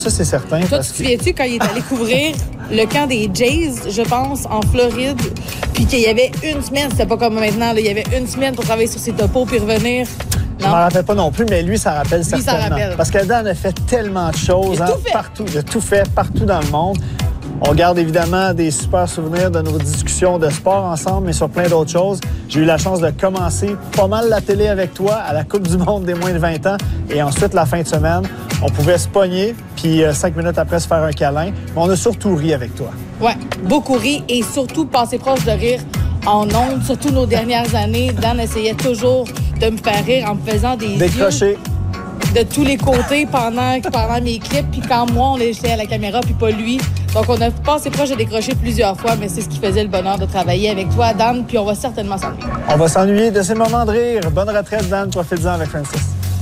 Ça, c'est certain. Toi, tu te souviens-tu quand il est allé couvrir le camp des Jays, je pense, en Floride, puis qu'il y avait une semaine, c'était pas comme maintenant, là, il y avait une semaine pour travailler sur ses topos puis revenir. Je m'en rappelle pas non plus, mais lui, ça rappelle certainement. Ça rappelle. Parce que Dan a fait tellement de choses, il a tout fait. partout. Il a tout fait, partout dans le monde. On garde évidemment des super souvenirs de nos discussions de sport ensemble, mais sur plein d'autres choses. J'ai eu la chance de commencer pas mal la télé avec toi à la Coupe du monde des moins de 20 ans. Et ensuite, la fin de semaine, on pouvait se pogner, puis 5 minutes après, se faire un câlin. Mais on a surtout ri avec toi. Ouais, beaucoup ri et surtout passé proche de rire en ondes. Surtout nos dernières années, Dan essayait toujours de me faire rire en me faisant des décrocher de tous les côtés pendant mes clips. Puis quand moi, on était à la caméra, puis pas lui. Donc, on a passé proche de décrocher plusieurs fois, mais c'est ce qui faisait le bonheur de travailler avec toi, Dan, puis on va certainement s'ennuyer. On va s'ennuyer de ces moments de rire. Bonne retraite, Dan. Profite-en avec Francis.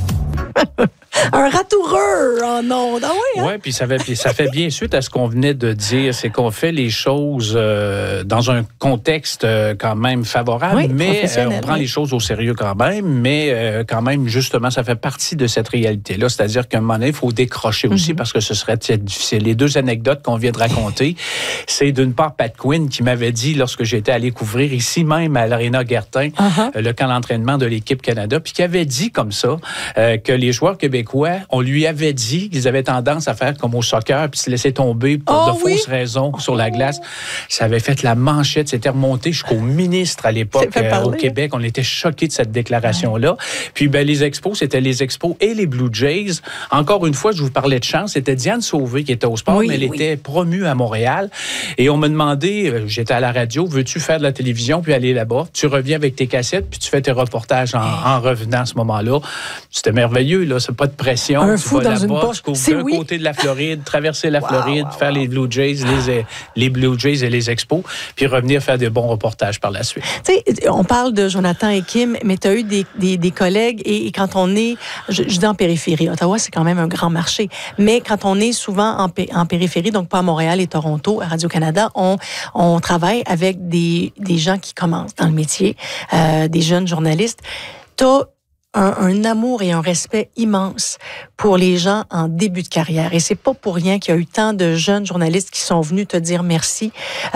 Un ratoureux en ondes. Ah oui, hein? Oui, puis ça fait bien suite à ce qu'on venait de dire. C'est qu'on fait les choses dans un contexte quand même favorable, oui, mais on prend les choses au sérieux quand même, mais quand même, justement, ça fait partie de cette réalité-là. C'est-à-dire qu'à un moment donné, il faut décrocher aussi parce que ce serait difficile. Les deux anecdotes qu'on vient de raconter, c'est d'une part Pat Quinn qui m'avait dit, lorsque j'étais allé couvrir ici même à l'Arena Gertin, le camp d'entraînement de l'équipe Canada, puis qui avait dit comme ça que les joueurs québécois, on lui avait dit qu'ils avaient tendance à faire comme au soccer puis se laisser tomber pour de fausses raisons sur la glace. Ça avait fait la manchette, c'était remonté jusqu'au ministre à l'époque au Québec. On était choqués de cette déclaration-là. Puis ben, les expos, c'était les expos et les Blue Jays. Encore une fois, je vous parlais de chance, c'était Diane Sauvé qui était au sport, mais elle était promue à Montréal. Et on me demandait, j'étais à la radio, veux-tu faire de la télévision puis aller là-bas? Tu reviens avec tes cassettes puis tu fais tes reportages en revenant à ce moment-là. C'était merveilleux, là. C'est pas de pression. Un tu fou vas dans une là-bas, poche. tu couvres d'un côté de la Floride, traverser la Floride, faire les Blue Jays, les Blue Jays et les expos, puis revenir faire des bons reportages par la suite. Tu sais, on parle de Jonathan et Kim, mais tu as eu des collègues, et quand on est, je dis en périphérie, Ottawa, c'est quand même un grand marché, mais quand on est souvent en périphérie, donc pas à Montréal et Toronto, à Radio-Canada, on travaille avec des gens qui commencent dans le métier, des jeunes journalistes. Tu as un amour et un respect immense pour les gens en début de carrière. Et c'est pas pour rien qu'il y a eu tant de jeunes journalistes qui sont venus te dire merci.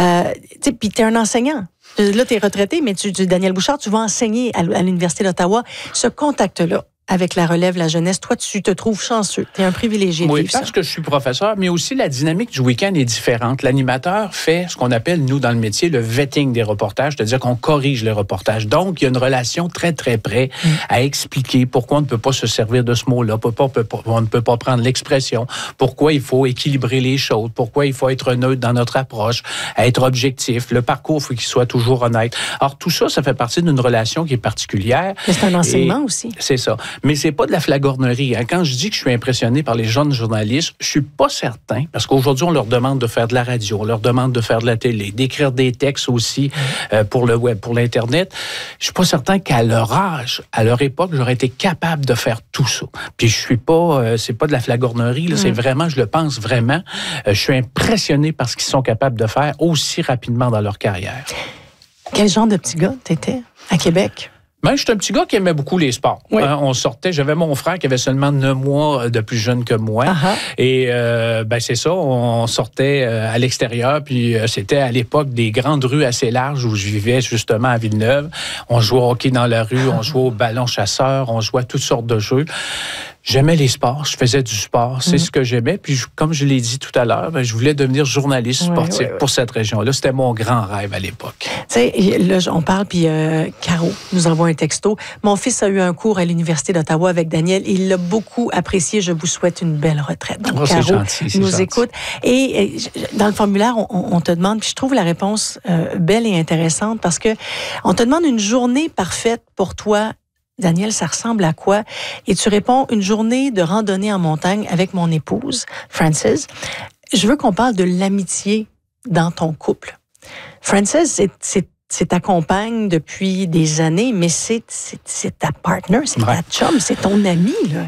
Puis t'es un enseignant. Là, t'es retraité, mais Daniel Bouchard, tu vas enseigner à l'Université d'Ottawa. Ce contact-là avec la relève, la jeunesse, toi, tu te trouves chanceux. Tu es un privilégié de vivre ça. Oui, parce que je suis professeur, mais aussi la dynamique du week-end est différente. L'animateur fait ce qu'on appelle, nous, dans le métier, le vetting des reportages, c'est-à-dire qu'on corrige les reportages. Donc, il y a une relation très, très près à expliquer pourquoi on ne peut pas se servir de ce mot-là, pourquoi on ne peut pas prendre l'expression, pourquoi il faut équilibrer les choses, pourquoi il faut être neutre dans notre approche, être objectif. Le parcours, il faut qu'il soit toujours honnête. Alors, tout ça, ça fait partie d'une relation qui est particulière. Mais c'est un enseignement aussi. C'est ça. Mais c'est pas de la flagornerie. Quand je dis que je suis impressionné par les jeunes journalistes, je suis pas certain, parce qu'aujourd'hui, on leur demande de faire de la radio, on leur demande de faire de la télé, d'écrire des textes aussi pour le web, pour l'Internet. Je suis pas certain qu'à leur âge, à leur époque, j'aurais été capable de faire tout ça. Puis je suis pas, c'est pas de la flagornerie, là, c'est vraiment, je le pense vraiment, je suis impressionné par ce qu'ils sont capables de faire aussi rapidement dans leur carrière. Quel genre de petit gars t'étais à Québec? Ben, j'étais un petit gars qui aimait beaucoup les sports. Oui. On sortait, j'avais mon frère qui avait seulement 9 mois de plus jeune que moi. Et ben c'est ça, on sortait à l'extérieur, puis c'était à l'époque des grandes rues assez larges où je vivais justement à Villeneuve. On jouait au hockey dans la rue, on jouait au ballon chasseur, on jouait à toutes sortes de jeux. J'aimais les sports, je faisais du sport, c'est ce que j'aimais. Puis, comme je l'ai dit tout à l'heure, ben, je voulais devenir journaliste sportif pour cette région-là. C'était mon grand rêve à l'époque. Tu sais, là, on parle, puis Caro nous envoie un texto. Mon fils a eu un cours à l'Université d'Ottawa avec Daniel. Il l'a beaucoup apprécié. Je vous souhaite une belle retraite. Donc, Caro gentil, nous écoute. Et dans le formulaire, on te demande, puis je trouve la réponse belle et intéressante parce que on te demande une journée parfaite pour toi. Daniel, ça ressemble à quoi? Et tu réponds, une journée de randonnée en montagne avec mon épouse, Frances. Je veux qu'on parle de l'amitié dans ton couple. Frances, c'est ta compagne depuis des années, mais c'est ta partner, c'est ta chum, c'est ton ami, là.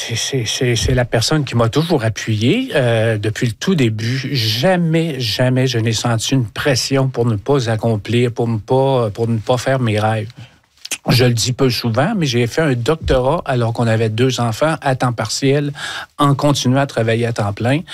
C'est la personne qui m'a toujours appuyé depuis le tout début. Jamais je n'ai senti une pression pour ne pas accomplir, pour ne pas faire mes rêves. Je le dis peu souvent, mais j'ai fait un doctorat alors qu'on avait 2 enfants à temps partiel en continuant à travailler à temps plein.